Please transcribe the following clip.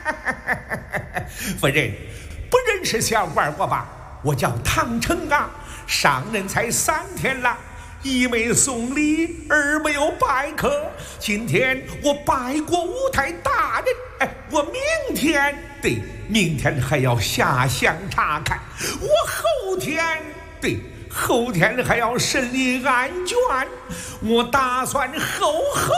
夫人，不认识小官我吧？我叫唐成啊，上任才3天了，一没送礼，二没有拜客。今天我拜过五台大人，我明天还要下乡查看，我后天还要审理案卷，我打算后